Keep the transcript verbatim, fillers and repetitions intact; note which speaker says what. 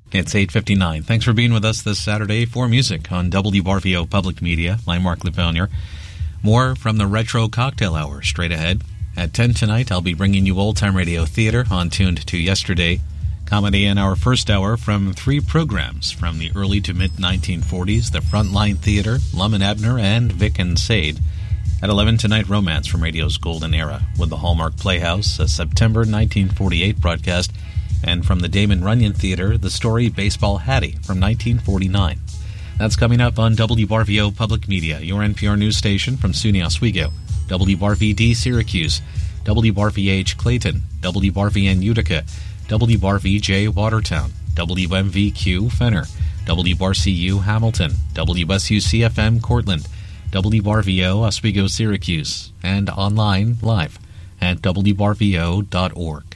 Speaker 1: It's eight fifty-nine. Thanks for being with us this Saturday for music on W R V O Public Media. I'm Mark Lefonier. More from the Retro Cocktail Hour straight ahead. At ten tonight, I'll be bringing you old-time radio theater on Tuned to Yesterday. Comedy in our first hour from three programs from the early to mid nineteen forties, the Frontline Theater, Lum and Abner, and Vic and Sade. At eleven tonight, romance from radio's golden era with the Hallmark Playhouse, a September nineteen forty-eight broadcast, and from the Damon Runyon Theater, the story Baseball Hattie from nineteen forty-nine. That's coming up on W R V O Public Media, your N P R news station from SUNY Oswego, W R V D Syracuse, W R V H Clayton, W R V N Utica, W R V J Watertown, W M V Q Fenner, W R C U Hamilton, W S U C F M Cortland, W R V O Oswego Syracuse, and online live at W R V O dot org.